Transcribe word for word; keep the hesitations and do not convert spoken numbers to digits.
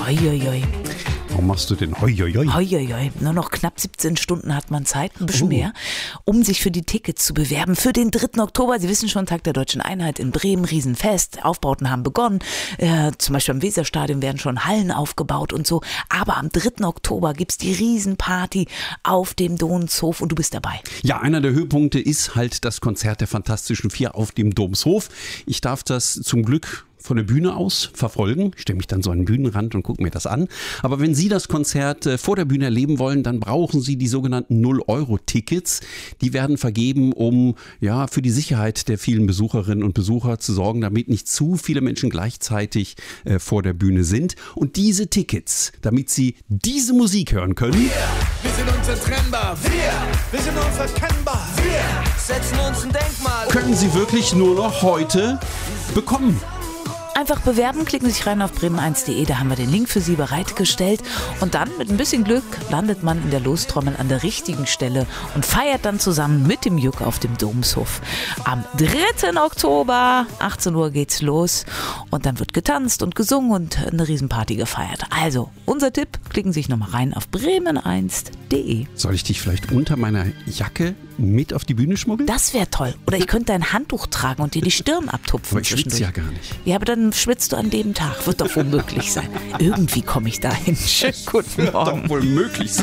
Hoi, hoi, hoi. Warum machst du denn hoi, hoi, hoi? Hoi, hoi, hoi. Nur noch knapp siebzehn Stunden hat man Zeit, ein bisschen Oh. mehr, um sich für die Tickets zu bewerben. Für den dritten Oktober, Sie wissen schon, Tag der Deutschen Einheit in Bremen, Riesenfest. Aufbauten haben begonnen. Äh, zum Beispiel am Weserstadion werden schon Hallen aufgebaut und so. Aber am dritten Oktober gibt's die Riesenparty auf dem Domshof und du bist dabei. Ja, einer der Höhepunkte ist halt das Konzert der Fantastischen Vier auf dem Domshof. Ich darf das zum Glück von der Bühne aus verfolgen. Ich stelle mich dann so an den Bühnenrand und gucke mir das an. Aber wenn Sie das Konzert äh, vor der Bühne erleben wollen, dann brauchen Sie die sogenannten null Euro Tickets. Die werden vergeben, um ja für die Sicherheit der vielen Besucherinnen und Besucher zu sorgen, damit nicht zu viele Menschen gleichzeitig äh, vor der Bühne sind. Und diese Tickets, damit Sie diese Musik hören können, Wir, wir sind unzertrennbar. Wir, wir sind unverkennbar. Wir setzen uns ein Denkmal. können Sie wirklich nur noch heute bekommen. Einfach bewerben, klicken Sie sich rein auf bremen eins punkt de, da haben wir den Link für Sie bereitgestellt und dann mit ein bisschen Glück landet man in der Lostrommel an der richtigen Stelle und feiert dann zusammen mit dem Juk auf dem Domshof. Am dritten Oktober, achtzehn Uhr geht's los und dann wird getanzt und gesungen und eine Riesenparty gefeiert. Also, unser Tipp, klicken Sie sich nochmal rein auf bremen eins punkt de. Soll ich dich vielleicht unter meiner Jacke mit auf die Bühne schmuggeln? Das wäre toll. Oder ich könnte ein Handtuch tragen und dir die Stirn abtupfen. Aber ich schwitze ja gar nicht. Ja, aber dann schwitzt du an dem Tag. Wird doch wohl möglich sein. Irgendwie komme ich dahin. Schönen guten Morgen. Doch wohl möglich sein.